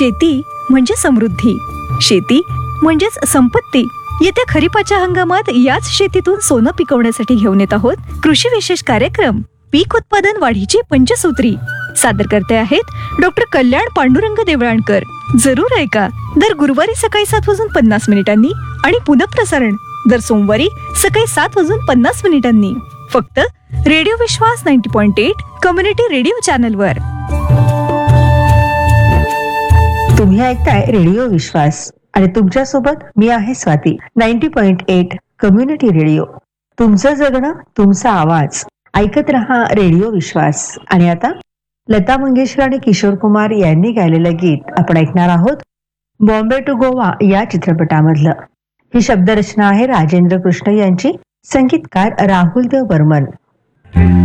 शेती म्हणजे समृद्धी, शेती म्हणजेच संपत्ती. येत्या खरीपाच्या हंगामात याच शेतीतून सोनं पिकवण्यासाठी घेऊन येत आहोत कृषी विशेष कार्यक्रम पीक उत्पादन वाढीची पंचसूत्री. सादर करते आहेत डॉक्टर कल्याण पांडुरंग देवळाणकर. जरूर ऐका. दर गुरुवारी सकाळी 7:50 आणि पुनःप्रसारण दर सोमवारी सकाळी 7:50 फक्त रेडिओ विश्वास 90.8 कम्युनिटी रेडिओ चॅनलवर. तुम्ही ऐकताय रेडिओ विश्वास आणि तुमच्या सोबत मी आहे स्वाती. 90.8 कम्युनिटी रेडिओ, तुमचं जगणं तुमचा आवाज. ऐकत रहा रेडिओ विश्वास. आणि आता लता मंगेशकर आणि किशोर कुमार यांनी गायलेलं गीत आपण ऐकणार आहोत. बॉम्बे टू गोवा या चित्रपटामधलं. ही शब्दरचना आहे राजेंद्र कृष्ण यांची, संगीतकार राहुल देव बर्मन.